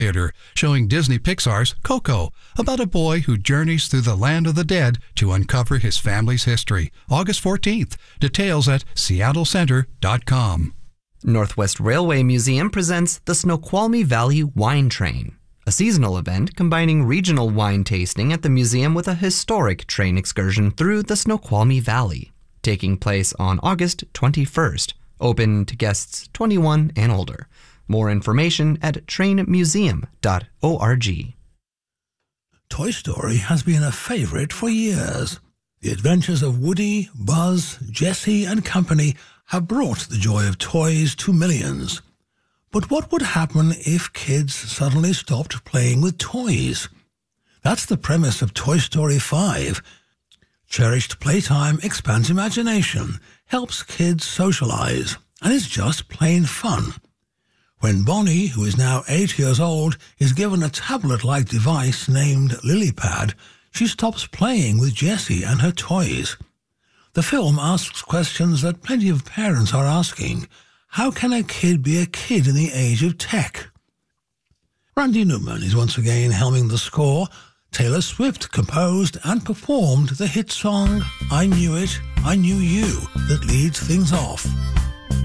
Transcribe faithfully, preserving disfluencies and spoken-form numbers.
Theater, showing Disney Pixar's Coco, about a boy who journeys through the land of the dead to uncover his family's history. August fourteenth. Details at seattle center dot com. Northwest Railway Museum presents the Snoqualmie Valley Wine Train, a seasonal event combining regional wine tasting at the museum with a historic train excursion through the Snoqualmie Valley, taking place on August twenty-first, open to guests twenty-one and older. More information at train museum dot org. Toy Story has been a favorite for years. The adventures of Woody, Buzz, Jessie and company have brought the joy of toys to millions. But what would happen if kids suddenly stopped playing with toys? That's the premise of Toy Story five. Cherished playtime expands imagination, helps kids socialize, and is just plain fun. When Bonnie, who is now eight years old, is given a tablet-like device named LilyPad, she stops playing with Jessie and her toys. The film asks questions that plenty of parents are asking. How can a kid be a kid in the age of tech? Randy Newman is once again helming the score. Taylor Swift composed and performed the hit song I Knew It, I Knew You that leads things off.